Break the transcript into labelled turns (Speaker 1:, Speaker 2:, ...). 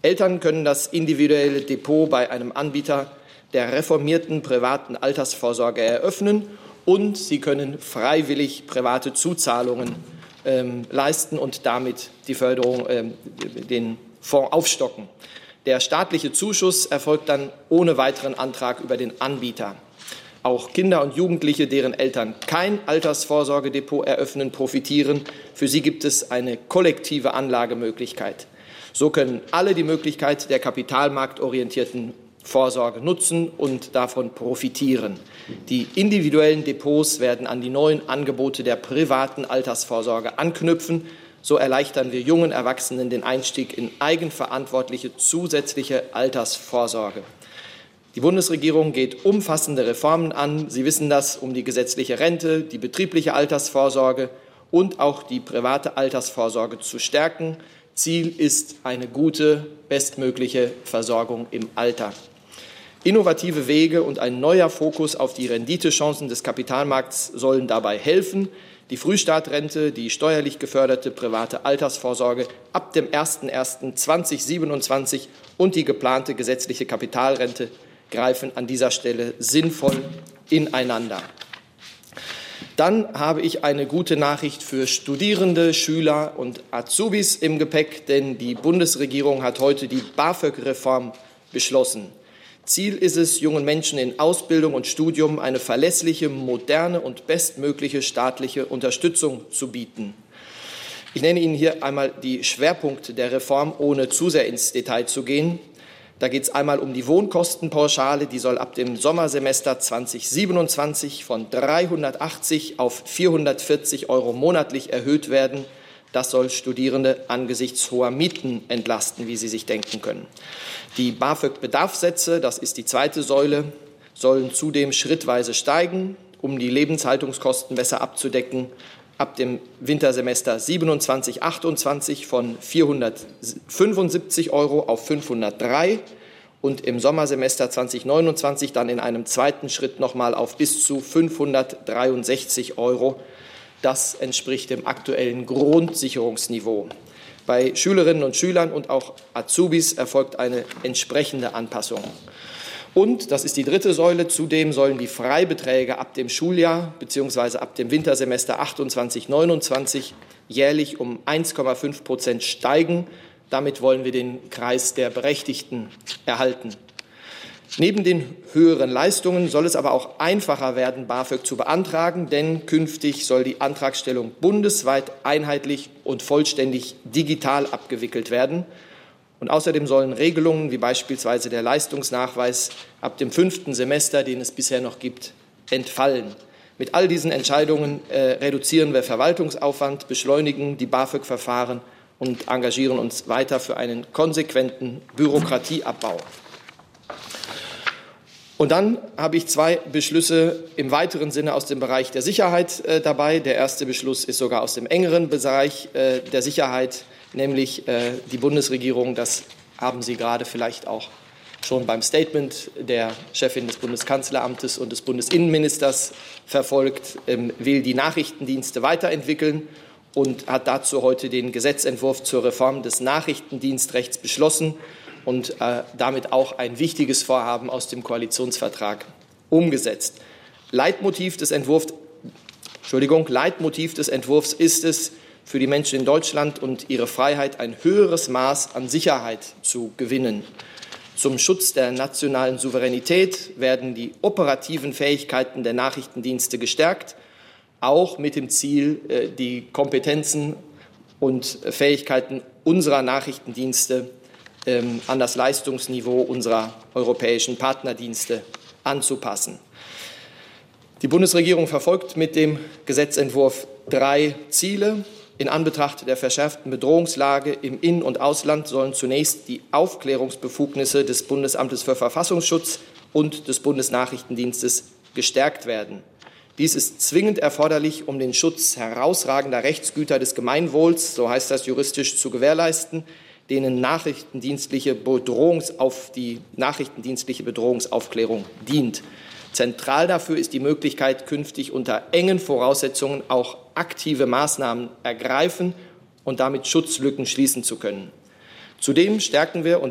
Speaker 1: Eltern können das individuelle Depot bei einem Anbieter der reformierten privaten Altersvorsorge eröffnen und sie können freiwillig private Zuzahlungen leisten und damit die Förderung, den Fonds aufstocken. Der staatliche Zuschuss erfolgt dann ohne weiteren Antrag über den Anbieter. Auch Kinder und Jugendliche, deren Eltern kein Altersvorsorgedepot eröffnen, profitieren. Für sie gibt es eine kollektive Anlagemöglichkeit. So können alle die Möglichkeit der kapitalmarktorientierten Vorsorge nutzen und davon profitieren. Die individuellen Depots werden an die neuen Angebote der privaten Altersvorsorge anknüpfen. So erleichtern wir jungen Erwachsenen den Einstieg in eigenverantwortliche zusätzliche Altersvorsorge. Die Bundesregierung geht umfassende Reformen an. Sie wissen das, um die gesetzliche Rente, die betriebliche Altersvorsorge und auch die private Altersvorsorge zu stärken. Ziel ist eine gute, bestmögliche Versorgung im Alter. Innovative Wege und ein neuer Fokus auf die Renditechancen des Kapitalmarkts sollen dabei helfen, die Frühstartrente, die steuerlich geförderte private Altersvorsorge ab dem 01.01.2027 und die geplante gesetzliche Kapitalrente greifen an dieser Stelle sinnvoll ineinander. Dann habe ich eine gute Nachricht für Studierende, Schüler und Azubis im Gepäck, denn die Bundesregierung hat heute die BAföG-Reform beschlossen. Ziel ist es, jungen Menschen in Ausbildung und Studium eine verlässliche, moderne und bestmögliche staatliche Unterstützung zu bieten. Ich nenne Ihnen hier einmal die Schwerpunkte der Reform, ohne zu sehr ins Detail zu gehen. Da geht es einmal um die Wohnkostenpauschale, die soll ab dem Sommersemester 2027 von 380 auf 440 € monatlich erhöht werden. Das soll Studierende angesichts hoher Mieten entlasten, wie Sie sich denken können. Die BAföG-Bedarfssätze, das ist die zweite Säule, sollen zudem schrittweise steigen, um die Lebenshaltungskosten besser abzudecken. Ab dem Wintersemester 27/28 von 475 € auf 503 und im Sommersemester 2029 dann in einem zweiten Schritt nochmal auf bis zu 563 €. Das entspricht dem aktuellen Grundsicherungsniveau. Bei Schülerinnen und Schülern und auch Azubis erfolgt eine entsprechende Anpassung. Und, das ist die dritte Säule, zudem sollen die Freibeträge ab dem Schuljahr bzw. ab dem Wintersemester 28/29 jährlich um 1,5% steigen. Damit wollen wir den Kreis der Berechtigten erhalten. Neben den höheren Leistungen soll es aber auch einfacher werden, BAföG zu beantragen, denn künftig soll die Antragstellung bundesweit einheitlich und vollständig digital abgewickelt werden. Und außerdem sollen Regelungen wie beispielsweise der Leistungsnachweis ab dem 5. Semester, den es bisher noch gibt, entfallen. Mit all diesen Entscheidungen reduzieren wir Verwaltungsaufwand, beschleunigen die BAföG-Verfahren und engagieren uns weiter für einen konsequenten Bürokratieabbau. Und dann habe ich zwei Beschlüsse im weiteren Sinne aus dem Bereich der Sicherheit dabei. Der erste Beschluss ist sogar aus dem engeren Bereich der Sicherheit, nämlich die Bundesregierung, das haben Sie gerade vielleicht auch schon beim Statement der Chefin des Bundeskanzleramtes und des Bundesinnenministers verfolgt, will die Nachrichtendienste weiterentwickeln und hat dazu heute den Gesetzentwurf zur Reform des Nachrichtendienstrechts beschlossen und damit auch ein wichtiges Vorhaben aus dem Koalitionsvertrag umgesetzt. Leitmotiv des Entwurfs ist es, für die Menschen in Deutschland und ihre Freiheit ein höheres Maß an Sicherheit zu gewinnen. Zum Schutz der nationalen Souveränität werden die operativen Fähigkeiten der Nachrichtendienste gestärkt, auch mit dem Ziel, die Kompetenzen und Fähigkeiten unserer Nachrichtendienste an das Leistungsniveau unserer europäischen Partnerdienste anzupassen. Die Bundesregierung verfolgt mit dem Gesetzentwurf 3 Ziele. In Anbetracht der verschärften Bedrohungslage im In- und Ausland sollen zunächst die Aufklärungsbefugnisse des Bundesamtes für Verfassungsschutz und des Bundesnachrichtendienstes gestärkt werden. Dies ist zwingend erforderlich, um den Schutz herausragender Rechtsgüter des Gemeinwohls, so heißt das juristisch, zu gewährleisten, denen die nachrichtendienstliche Bedrohungsaufklärung dient. Zentral dafür ist die Möglichkeit, künftig unter engen Voraussetzungen auch aktive Maßnahmen ergreifen und damit Schutzlücken schließen zu können. Zudem stärken wir und